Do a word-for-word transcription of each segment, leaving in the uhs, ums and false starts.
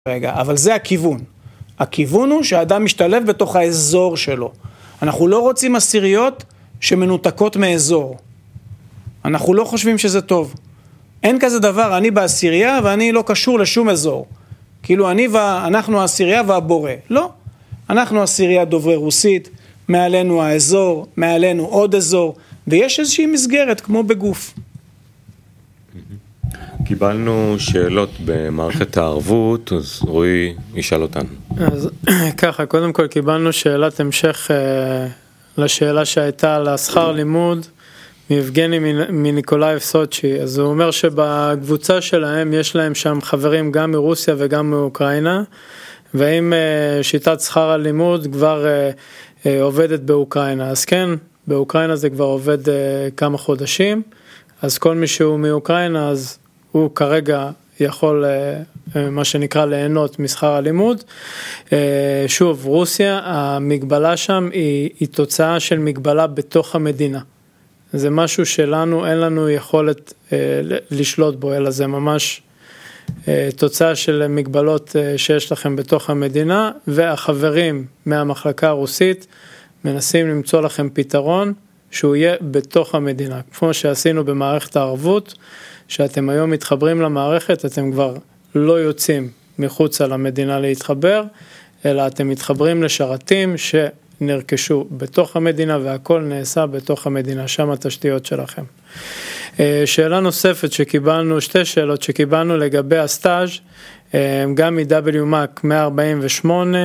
רגע, אבל זה הכיוון. הכיוון הוא שהאדם משתלב בתוך האזור שלו. אנחנו לא רוצים עשיריות שמנותקות מאזור. אנחנו לא חושבים שזה טוב. אין כזה דבר, אני בעשירייה ואני לא קשור לשום אזור. כאילו אני ואנחנו העשירייה והבורא. לא. אנחנו עשירייה דוברי רוסית, מעלינו האזור, מעלינו עוד אזור, ויש איזושהי מסגרת כמו בגוף. קיבלנו שאלות במערכת הערבות, אז רועי ישאל אותנו. אז ככה, קודם כל קיבלנו שאלת המשך אה, לשאלה שהייתה על השכר לימוד, מיבגני מניקולאייב סוצ'י. אז הוא אומר שבקבוצה שלהם יש להם שם חברים גם מרוסיה וגם מאוקראינה, והאם אה, שיטת שכר הלימוד כבר אה, אה, עובדת באוקראינה. אז כן, באוקראינה זה כבר עובד אה, כמה חודשים, אז כל מי שהוא מאוקראינה, אז הוא כרגע יכול, מה שנקרא, ליהנות משכר הלימוד. שוב, רוסיה, המגבלה שם היא, היא תוצאה של מגבלה בתוך המדינה. זה משהו שלנו, אין לנו יכולת לשלוט בו, אלא זה ממש תוצאה של מגבלות שיש לכם בתוך המדינה, והחברים מהמחלקה הרוסית מנסים למצוא לכם פתרון שהוא יהיה בתוך המדינה. כמו שעשינו במערכת הערבות, שאתם היום מתחברים למערכת, אתם כבר לא יוצאים מחוץ על המדינה להתחבר, אלא אתם מתחברים לשרתים שנרכשו בתוך המדינה, והכל נעשה בתוך המדינה, שם התשתיות שלכם. שאלה נוספת שקיבלנו, שתי שאלות שקיבלנו לגבי הסטאז', גם מ-דאבליו מאק מאה ארבעים ושמונה,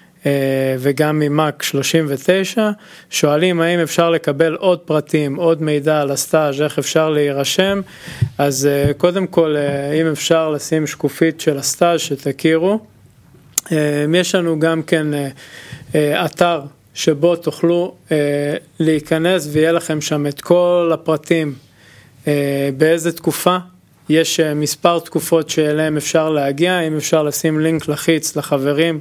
וגם ממאק שלושים ותשע, שואלים האם אפשר לקבל עוד פרטים, עוד מידע על הסטאז', איך אפשר להירשם. אז קודם כל, אם אפשר לשים שקופית של הסטאז' שתכירו, יש לנו גם כן אתר שבו תוכלו להיכנס ויהיה לכם שם את כל הפרטים, באיזה תקופה, יש מספר תקופות שאליהם אפשר להגיע, אם אפשר לשים לינק לחיץ לחברים,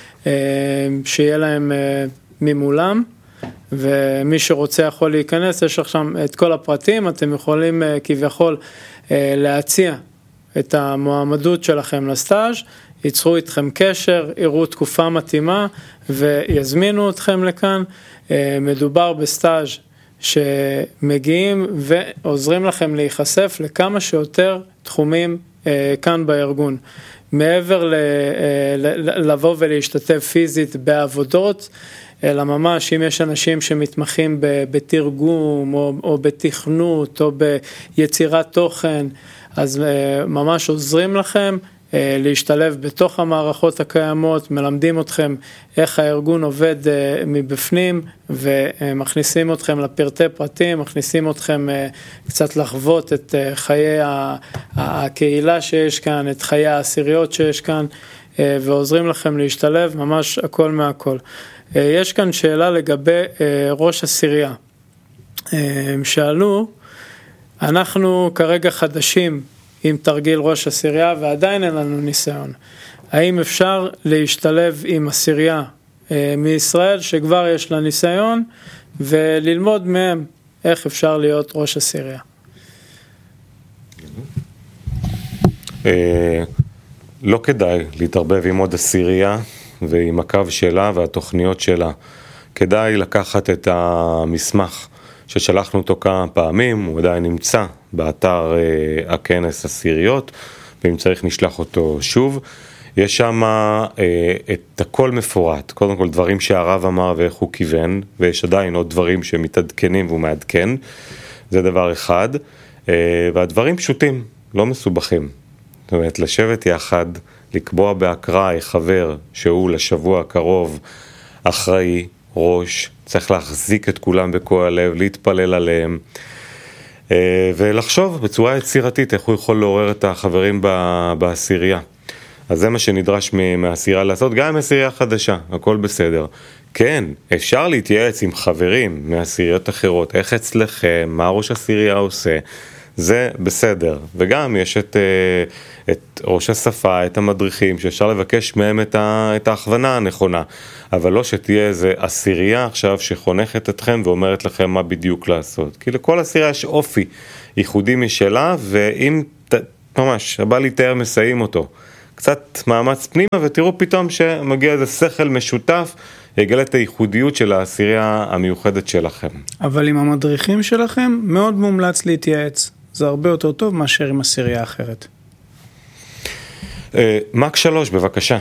שיהיה להם ממולם, ומי שרוצה יכול להיכנס, יש עכשיו את כל הפרטים, אתם יכולים כביכול להציע את המועמדות שלכם לסטאז', ייצרו איתכם קשר, יראו תקופה מתאימה, ויזמינו אתכם לכאן. מדובר בסטאז' שמגיעים ועוזרים לכם להיחשף לכמה שיותר תחומים כאן בארגון. מעבר ל, לבוא ולהשתתף פיזית בעבודות, אלא ממש אם יש אנשים שמתמחים בתרגום או, או בתכנות או ביצירת תוכן, אז ממש עוזרים לכם להשתלב בתוך המערכות הקיימות, מלמדים אתכם איך הארגון עובד מבפנים, ומכניסים אתכם לפרטי פרטים, מכניסים אתכם קצת לחוות את חיי הקהילה שיש כאן, את חיי העשיריות שיש כאן, ועוזרים לכם להשתלב ממש הכל מהכל. יש כאן שאלה לגבי ראש עשירייה. שאלו, אנחנו כרגע חדשים עם תרגיל ראש עשירייה, ועדיין אין לנו ניסיון. האם אפשר להשתלב עם עשירייה אה, מישראל, שכבר יש לה ניסיון, וללמוד מהם איך אפשר להיות ראש עשירייה? אה, לא כדאי להתערבב עם עוד עשירייה, ועם הקו שלה והתוכניות שלה. כדאי לקחת את המסמך ששלחנו אותו כמה פעמים, הוא עדיין נמצא באתר אה, הכנס עשיריות, ואם צריך נשלח אותו שוב. יש שם אה, את הכל מפורט, קודם כל דברים שהרב אמר ואיך הוא כיוון, ויש עדיין עוד דברים שמתעדכנים והוא מעדכן, זה דבר אחד, אה, והדברים פשוטים, לא מסובכים. זאת אומרת, לשבת יחד, לקבוע באקראי חבר שהוא לשבוע הקרוב אחראי, ראש, צריך להחזיק את כולם בכל הלב, להתפלל עליהם, ולחשוב בצורה יצירתית איך הוא יכול לעורר את החברים בעשירייה. אז זה מה שנדרש מהעשירייה לעשות, גם עם עשירייה חדשה, הכל בסדר. כן, אפשר להתייעץ עם חברים מעשיריות אחרות, איך אצלכם, מה ראש עשירייה עושה, זה בסדר. וגם יש את, את ראש השפה, את המדריכים, שאפשר לבקש מהם את, ה, את ההכוונה הנכונה. אבל לא שתהיה איזה עשירייה עכשיו שחונכת אתכם ואומרת לכם מה בדיוק לעשות. כי לכל עשירייה יש אופי ייחודי משלה, ואם ממש, הבא להתאר מסיים אותו. קצת מאמץ פנימה, ותראו פתאום שמגיע איזה שכל משותף, יגלה את הייחודיות של העשירייה המיוחדת שלכם. אבל עם המדריכים שלכם, מאוד מומלץ להתייעץ. זה הרבה יותר טוב מאשר עם עשירייה אחרת. מק שלוש, בבקשה.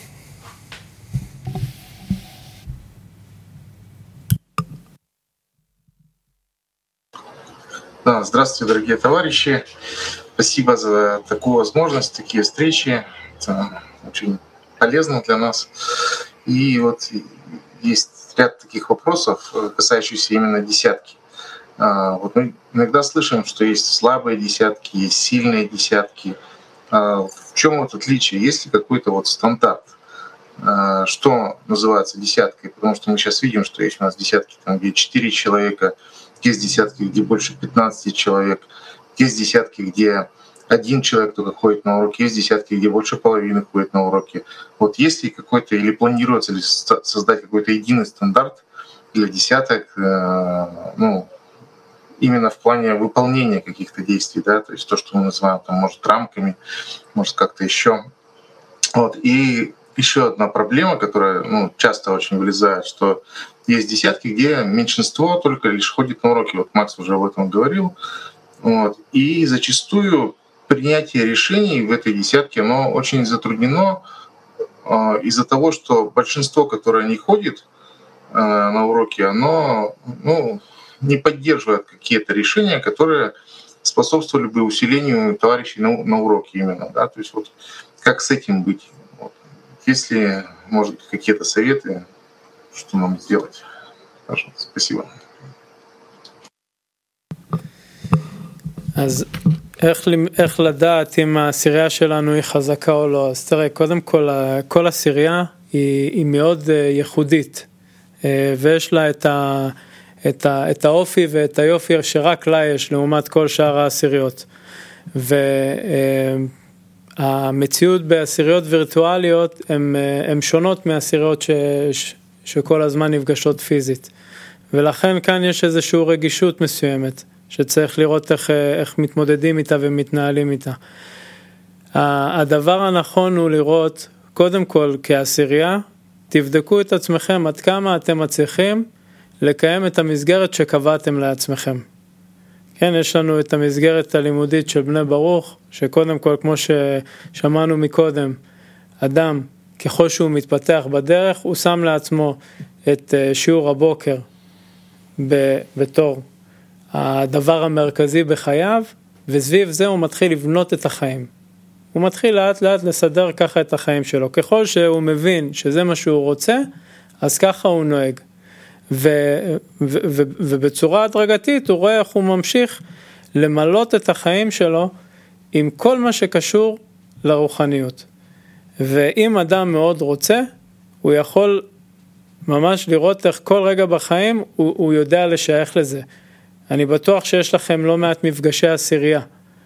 Да, здравствуйте, дорогие товарищи. Спасибо за такую возможность, такие встречи. Это очень полезно для нас. И вот есть ряд таких вопросов, касающихся именно десятки. Вот мы иногда слышим, что есть слабые десятки, есть сильные десятки. В чем вот отличие? Есть ли какой-то вот стандарт? Что называется десяткой? Потому что мы сейчас видим, что есть у нас десятки, там, где четыре человека, есть десятки, где больше пятнадцати человек, есть десятки, где один человек только ходит на уроки, есть десятки, где больше половины ходит на уроки. Вот есть ли какой-то, или планируется ли создать какой-то единый стандарт для десяток, ну, именно в плане выполнения каких-то действий, да, то есть то, что мы называем, там, может, рамками, может, как-то еще. Вот. И еще одна проблема, которая, ну, часто очень вылезает, что есть десятки, где меньшинство только лишь ходит на уроки. Вот Макс уже об этом говорил. Вот. И зачастую принятие решений в этой десятке, оно очень затруднено э, из-за того, что большинство, которое не ходит э, на уроки, оно, ну, не поддерживает какие-то решения, которые способствовали бы усилению товарищей на, на уроке именно. Да? То есть вот как с этим быть? Вот. Если, может, какие-то советы, что нам сделать? Пожалуйста, спасибо. אז איך, איך לדעת אם העשירייה שלנו היא חזקה או לא? אז תראה, קודם כל, כל עשירייה היא, היא מאוד ייחודית, ויש לה את, ה, את, ה, את האופי ואת היופי שרק לה יש, לעומת כל שאר העשיריות. והמציאות בעשיריות וירטואליות הן, הן שונות מהעשיריות ש, ש, שכל הזמן נפגשות פיזית. ולכן כאן יש איזושהי רגישות מסוימת, שצריך לראות איך, איך מתמודדים איתה ומתנהלים איתה. הדבר הנכון הוא לראות, קודם כל כעשירייה, תבדקו את עצמכם עד כמה אתם מצליחים לקיים את המסגרת שקבעתם לעצמכם. כן, יש לנו את המסגרת הלימודית של בני ברוך, שקודם כל, כמו ששמענו מקודם, אדם, ככל שהוא מתפתח בדרך, הוא שם לעצמו את שיעור הבוקר בתור הדבר המרכזי בחייו, וסביב זה הוא מתחיל לבנות את החיים. הוא מתחיל לאט לאט לסדר ככה את החיים שלו. ככל שהוא מבין שזה מה שהוא רוצה, אז ככה הוא נוהג. ו, ו, ו, ובצורה הדרגתית הוא רואה איך הוא ממשיך למלות את החיים שלו עם כל מה שקשור לרוחניות. ואם אדם מאוד רוצה, הוא יכול ממש לראות איך כל רגע בחיים הוא, הוא יודע לשייך לזה. אני בטוח שיש לכם לא מעט מפגשי עשירייה,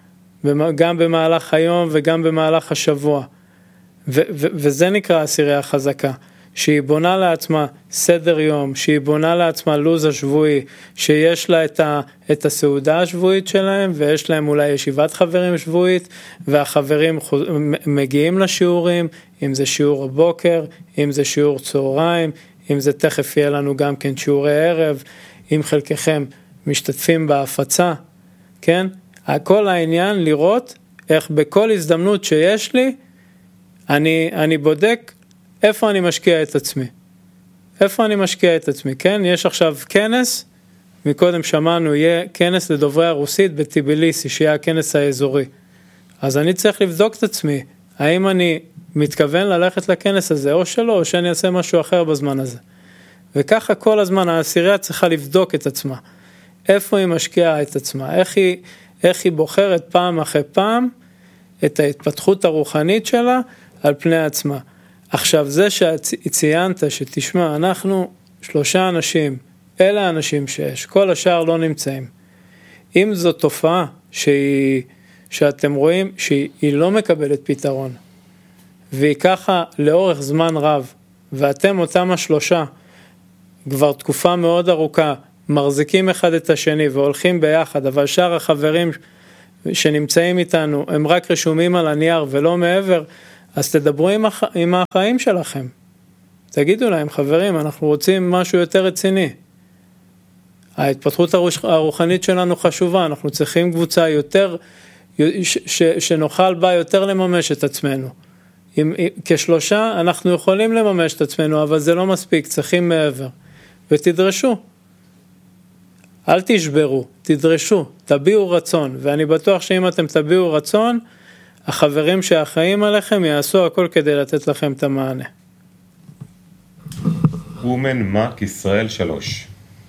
גם במהלך היום וגם במהלך השבוע. ו- ו- וזה נקרא עשירייה חזקה, שהיא בונה לעצמה סדר יום, שהיא בונה לעצמה לוז השבועי, שיש לה את, ה- את הסעודה השבועית שלהם, ויש להם אולי ישיבת חברים שבועית, והחברים חוז- מגיעים לשיעורים, אם זה שיעור הבוקר, אם זה שיעור צהריים, אם זה תכף יהיה לנו גם כן שיעורי ערב, אם חלקכם משתתפים בהפצה, כן? כל העניין לראות איך בכל הזדמנות שיש לי, אני, אני בודק איפה אני משקיע את עצמי. איפה אני משקיע את עצמי, כן? יש עכשיו כנס, מקודם שמענו, יהיה כנס לדוברי הרוסית בטיביליסי, שיהיה הכנס האזורי. אז אני צריך לבדוק את עצמי, האם אני מתכוון ללכת לכנס הזה, או שלא, או שאני אעשה משהו אחר בזמן הזה. וככה כל הזמן העשירייה צריכה לבדוק את עצמה. איפה היא משקיעה את עצמה, איך היא, איך היא בוחרת פעם אחרי פעם את ההתפתחות הרוחנית שלה על פני עצמה. עכשיו זה שציינת שתשמע, אנחנו שלושה אנשים, אלה האנשים שיש, כל השאר לא נמצאים. אם זו תופעה שהיא, שאתם רואים שהיא לא מקבלת פתרון, והיא ככה לאורך זמן רב, ואתם אותם השלושה, כבר תקופה מאוד ארוכה, מחזיקים אחד את השני והולכים ביחד, אבל שאר החברים שנמצאים איתנו, הם רק רשומים על הנייר ולא מעבר, אז תדברו עם, הח... עם החיים שלכם. תגידו להם, חברים, אנחנו רוצים משהו יותר רציני. ההתפתחות הרוחנית שלנו חשובה, אנחנו צריכים קבוצה יותר, ש... ש... שנוכל בה יותר לממש את עצמנו. עם... כשלושה אנחנו יכולים לממש את עצמנו, אבל זה לא מספיק, צריכים מעבר. ותדרשו. אל תשברו, תדרשו, תביאו רצון, ואני בטוח שאם אתם תביאו רצון, החברים שהחיים עליכם יעשו הכל כדי לתת לכם את המענה. אומן מק ישראל שלוש.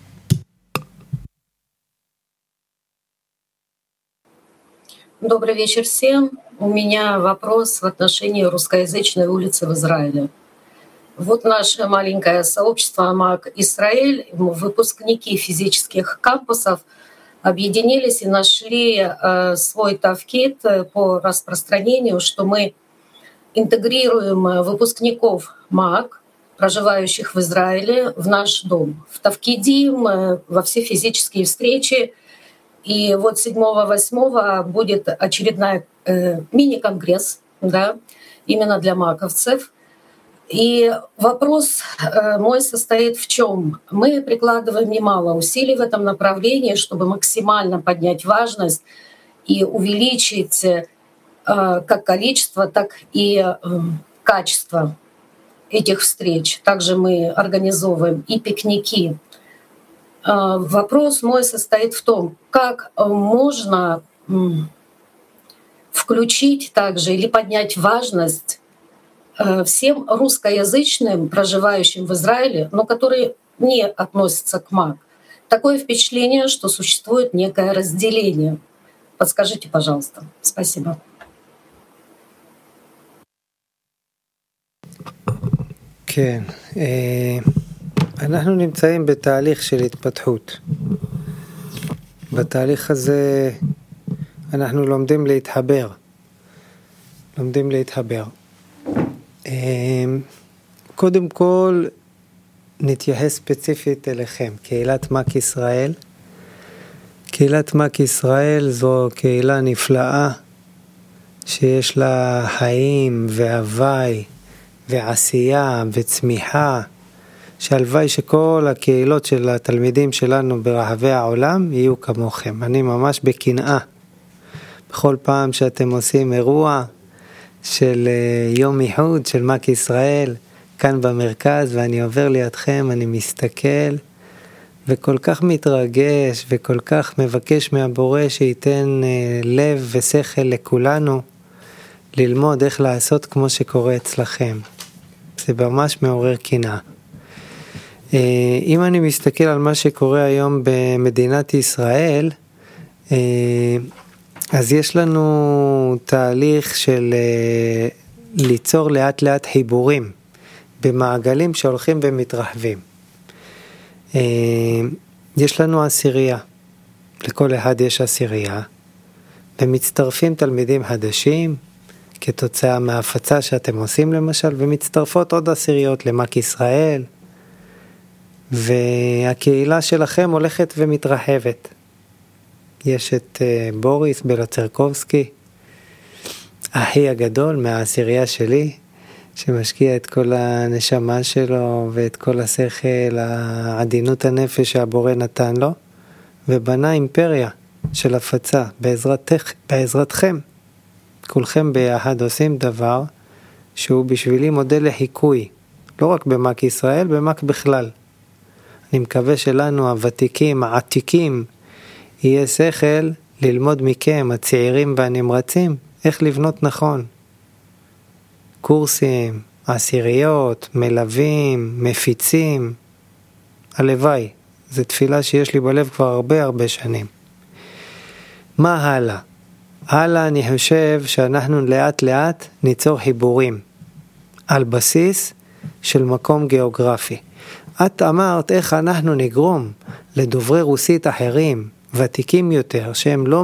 Добрый вечер всем. У меня вопрос в отношении русскоязычной улицы в Израиле. Вот наше маленькое сообщество МАК Израиль, выпускники физических кампусов, объединились и нашли э, свой тавкид по распространению, что мы интегрируем выпускников МАК, проживающих в Израиле, в наш дом. В тавкидим э, во все физические встречи. И вот седьмого-восьмого будет очередной э, мини-конгресс, да, именно для маковцев. И вопрос э, мой состоит в чем? Мы прикладываем немало усилий в этом направлении, чтобы максимально поднять важность и увеличить э, как количество, так и э, качество этих встреч. Также мы организовываем и пикники. Э, вопрос мой состоит в том, как можно э, включить также или поднять важность всем русскоязычным, проживающим в Израиле, но которые не относятся к МАК. Такое впечатление, что существует некое разделение. Подскажите, пожалуйста. Спасибо. כן, אנחנו נמצאים בתהליך של התפתחות. בתהליך הזה אנחנו לומדים להתחבר. לומדים להתחבר. קודם כל נתייחס ספציפית אליכם, קהילת מק ישראל. קהילת מק ישראל זו קהילה נפלאה שיש לה חיים והווי ועשייה וצמיחה, שהלוואי שכל הקהילות של התלמידים שלנו ברחבי העולם יהיו כמוכם. אני ממש בקנאה בכל פעם שאתם עושים אירוע של יום ייחוד של מק ישראל כאן במרכז, ואני עובר לידכם, אני מסתכל וכל כך מתרגש וכל כך מבקש מהבורא שייתן לב ושכל לכולנו ללמוד איך לעשות כמו שקורה אצלכם. זה ממש מעורר קנאה. אם אני מסתכל על מה שקורה היום במדינת ישראל, אז יש לנו תהליך של ליצור לאט לאט חיבורים במעגלים שהולכים ומתרחבים. יש לנו עשירייה, לכל אחד יש עשירייה, ומצטרפים תלמידים חדשים כתוצאה מההפצה שאתם עושים למשל, ומצטרפות עוד עשיריות למק ישראל, והקהילה שלכם הולכת ומתרחבת. יש את בוריס בלוצרקובסקי, אחי הגדול מהעשירייה שלי, שמשקיע את כל הנשמה שלו ואת כל השכל, העדינות הנפש שהבורא נתן לו, ובנה אימפריה של הפצה בעזרתך, בעזרתכם. כולכם ביחד עושים דבר שהוא בשבילי מודל לחיקוי, לא רק במק ישראל, במק בכלל. אני מקווה שלנו הוותיקים, העתיקים, יהיה שכל ללמוד מכם, הצעירים והנמרצים, איך לבנות נכון. קורסים, עשיריות, מלווים, מפיצים. הלוואי, זו תפילה שיש לי בלב כבר הרבה הרבה שנים. מה הלאה? הלאה אני חושב שאנחנו לאט לאט ניצור חיבורים על בסיס של מקום גיאוגרפי. את אמרת איך אנחנו נגרום לדוברי רוסית אחרים, ותיקים יותר, שהם לא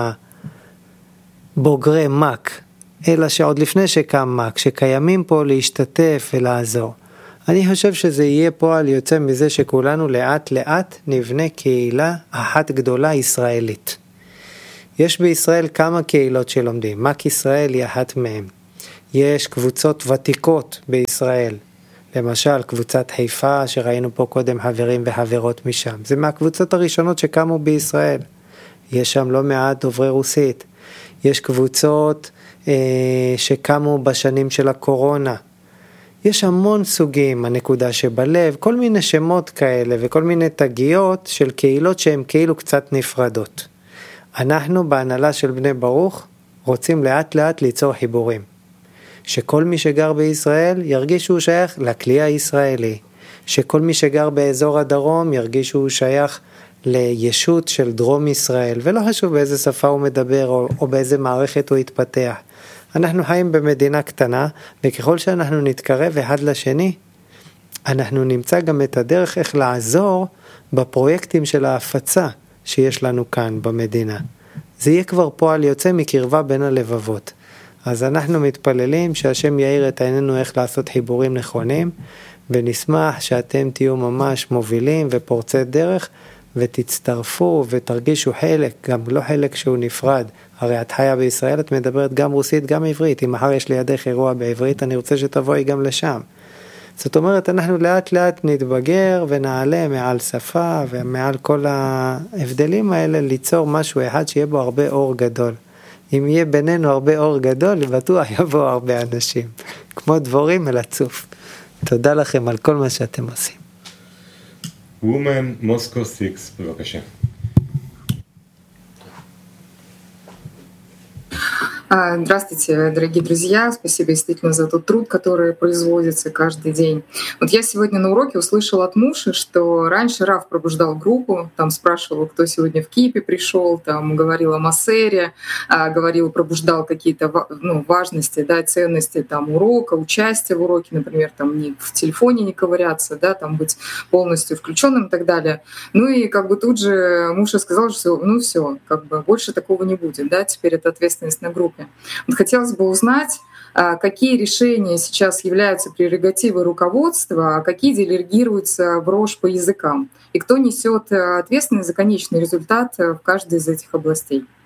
מהבוגרי מק, אלא שעוד לפני שקם מק, שקיימים פה להשתתף ולעזור. אני חושב שזה יהיה פועל יוצא מזה שכולנו לאט לאט נבנה קהילה אחת גדולה ישראלית. יש בישראל כמה קהילות שלומדים, מק ישראל היא אחת מהם. יש קבוצות ותיקות בישראל, למשל קבוצת חיפה שראינו פה קודם חברים וחברות משם, זה מהקבוצות הראשונות שקמו בישראל, יש שם לא מעט דוברי רוסית, יש קבוצות אה, שקמו בשנים של הקורונה, יש המון סוגים, הנקודה שבלב, כל מיני שמות כאלה וכל מיני תגיות של קהילות שהן כאילו קצת נפרדות. אנחנו בהנהלה של בני ברוך רוצים לאט לאט ליצור חיבורים. שכל מי שגר בישראל ירגיש שהוא שייך לכלי הישראלי. שכל מי שגר באזור הדרום ירגיש שהוא שייך לישות של דרום ישראל, ולא חשוב באיזה שפה הוא מדבר או, או באיזה מערכת הוא יתפתח. אנחנו חיים במדינה קטנה, וככל שאנחנו נתקרב אחד לשני, אנחנו נמצא גם את הדרך איך לעזור בפרויקטים של ההפצה שיש לנו כאן במדינה. זה יהיה כבר פועל יוצא מקרבה בין הלבבות. אז אנחנו מתפללים שהשם יאיר את עינינו איך לעשות חיבורים נכונים, ונשמח שאתם תהיו ממש מובילים ופורצי דרך, ותצטרפו ותרגישו חלק, גם לא חלק שהוא נפרד. הרי את חיה בישראל, את מדברת גם רוסית, גם עברית. אם מחר יש לידך אירוע בעברית, אני רוצה שתבואי גם לשם. זאת אומרת, אנחנו לאט לאט נתבגר ונעלה מעל שפה ומעל כל ההבדלים האלה, ליצור משהו אחד שיהיה בו הרבה אור גדול. אם יהיה בינינו הרבה אור גדול, בטוח יבוא הרבה אנשים. כמו דבורים אל הצוף. תודה לכם על כל מה שאתם עושים. וומן מוסקו שש, בבקשה. Здравствуйте, дорогие друзья. Спасибо действительно за тот труд, который производится каждый день. Вот я сегодня на уроке услышала от Муши, что раньше Рав пробуждал группу, там спрашивал, кто сегодня в кипе пришел, там говорил о массере, говорил, пробуждал какие-то ну, важности, да, ценности там, урока, участия в уроке, например, там не в телефоне не ковыряться, да, там быть полностью включенным и так далее. Ну и как бы тут же Муша сказал, что ну все, как бы больше такого не будет, да, теперь это ответственность на группе. Вот хотелось бы узнать, какие решения сейчас являются прерогативой руководства, а какие делегируются в РОШ по языкам, и кто несет ответственность за конечный результат в каждой из этих областей.